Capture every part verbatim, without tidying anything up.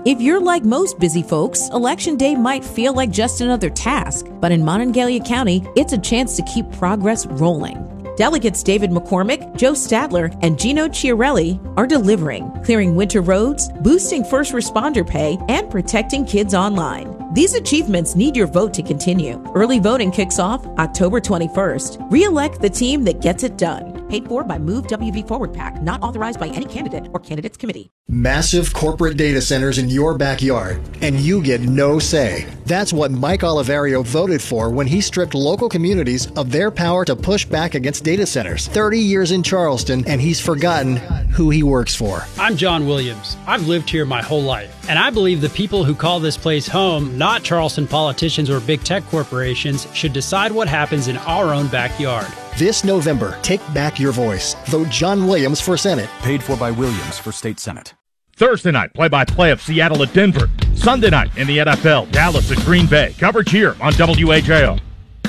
If you're like most busy folks, Election Day might feel like just another task, but in Monongalia County, it's a chance to keep progress rolling. Delegates David McCormick, Joe Stadler, and Gino Chiarelli are delivering, clearing winter roads, boosting first responder pay, and protecting kids online. These achievements need your vote to continue. Early voting kicks off October twenty-first. Re-elect the team that gets it done. Paid for by Move W V Forward PAC, not authorized by any candidate or candidates committee. Massive corporate data centers in your backyard, and you get no say. That's what Mike Oliverio voted for when he stripped local communities of their power to push back against data centers. thirty years in Charleston, and he's forgotten who he works for. I'm John Williams. I've lived here my whole life, and I believe the people who call this place home, not Charleston politicians or big tech corporations, should decide what happens in our own backyard. This November, take back your voice. Vote John Williams for Senate. Paid for by Williams for State Senate. Thursday night, play-by-play of Seattle at Denver. Sunday night in the N F L, Dallas at Green Bay. Coverage here on W H A O.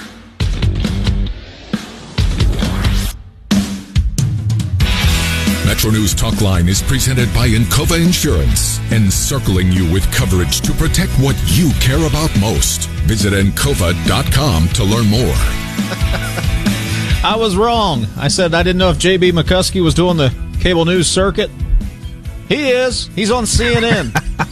Metro News Talkline is presented by Encova Insurance, encircling you with coverage to protect what you care about most. Visit encova dot com to learn more. I was wrong. I said I didn't know if J B McCuskey was doing the cable news circuit. He is. He's on C N N.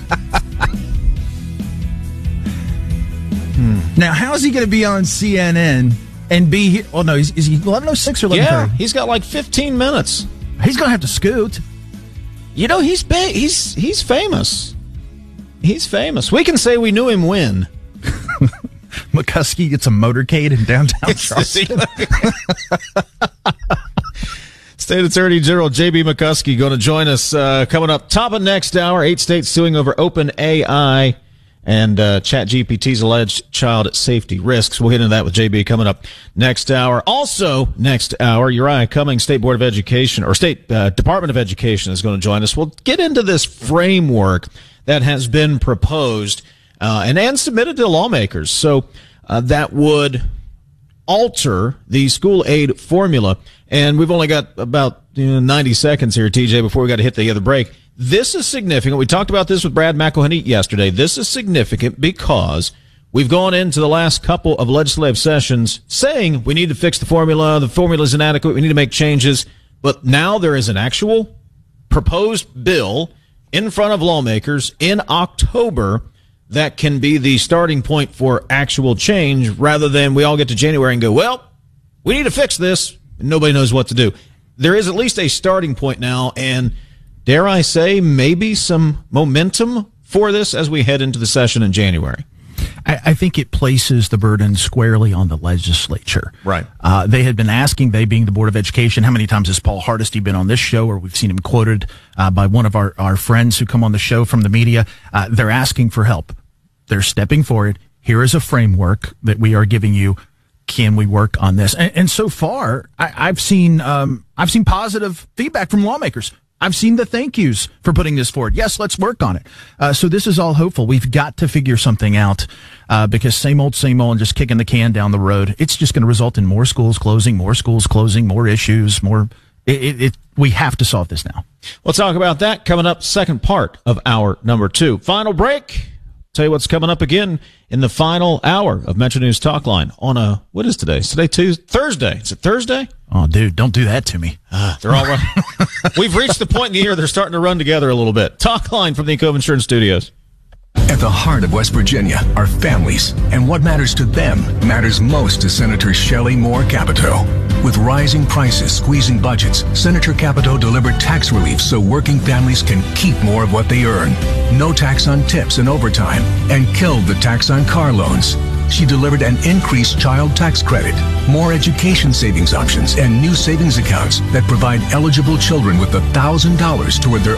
hmm. Now, how is he going to be on C N N and be here? Oh, no, is, is he eleven oh six or eleven thirty? Yeah, he's got like fifteen minutes. He's going to have to scoot. You know, he's ba- he's he's famous. He's famous. We can say we knew him when. McCuskey gets a motorcade in downtown Charleston. State Attorney General J B McCuskey going to join us uh, coming up top of next hour. Eight states suing over OpenAI and uh, ChatGPT's alleged child safety risks. We'll get into that with J B coming up next hour. Also, next hour, Uriah Cummings, State Board of Education, or State uh, Department of Education is going to join us. We'll get into this framework that has been proposed uh, and, and submitted to lawmakers. So uh, that would alter the school aid formula. And we've only got about you know, ninety seconds here, T J, before we got to hit the other break. This is significant. We talked about this with Brad McElhenney yesterday. This is significant because we've gone into the last couple of legislative sessions saying we need to fix the formula. The formula is inadequate. We need to make changes. But now there is an actual proposed bill in front of lawmakers in October that can be the starting point for actual change rather than we all get to January and go, well, we need to fix this. And nobody knows what to do. There is at least a starting point now, and dare I say, maybe some momentum for this as we head into the session in January. I, I think it places the burden squarely on the legislature. Right. Uh, they had been asking, they being the Board of Education, how many times has Paul Hardesty been on this show, or we've seen him quoted uh, by one of our, our friends who come on the show from the media. Uh, they're asking for help. They're stepping forward. Here is a framework that we are giving you. Can we work on this? And, and so far, I, I've seen um, I've seen positive feedback from lawmakers. I've seen the thank yous for putting this forward. Yes, let's work on it. Uh, so this is all hopeful. We've got to figure something out uh, because same old, same old, and just kicking the can down the road. It's just going to result in more schools closing, more schools closing, more issues, more. It, it, it, we have to solve this now. We'll talk about that coming up. Second part of hour number two. Final break. Tell you what's coming up again in the final hour of Metro News Talkline on a, what is today? Is today Tuesday? Thursday. Is it Thursday? Oh, dude, don't do that to me. Uh, they're all running. We've reached the point in the year they're starting to run together a little bit. Talkline from the Encova Insurance Studios. At the heart of West Virginia are families, and what matters to them matters most to Senator Shelley Moore Capito. With rising prices squeezing budgets, Senator Capito delivered tax relief so working families can keep more of what they earn. No tax on tips and overtime, and killed the tax on car loans. She delivered an increased child tax credit, more education savings options, and new savings accounts that provide eligible children with one thousand dollars toward their